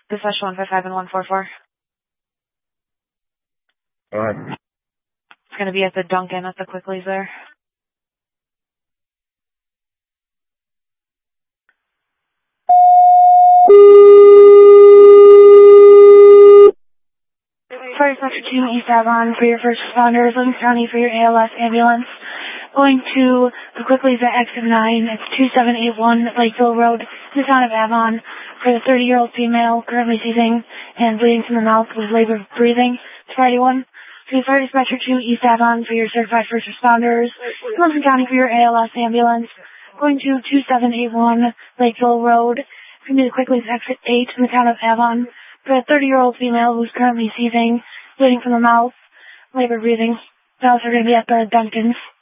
Dispatch 155 and 144. Go ahead. It's going to be at the Dunkin' at the Quicklies there. Fire Dispatcher 2 East Avon for your first responders, Lincoln County for your ALS ambulance. Going to the Quicklies at exit 9, it's 2781 Lakeville Road, in the town of Avon, for the 30-year-old female currently seizing and bleeding from the mouth with labored breathing. It's Friday 1. To Fire Dispatcher 2 East Avon for your certified first responders, Lincoln County for your ALS ambulance. Going to 2781 Lakeville Road, going to the Quicklies exit 8 in the town of Avon, for a 30-year-old female who's currently seizing, bleeding from the mouth, labored breathing. Those are going to be at the Dunkin's.